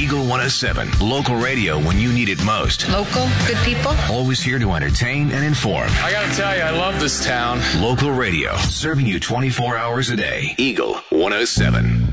Eagle 107, local radio when you need it most. Local, good people. Always here to entertain and inform. I gotta tell you, I love this town. Local radio, serving you 24 hours a day. Eagle 107.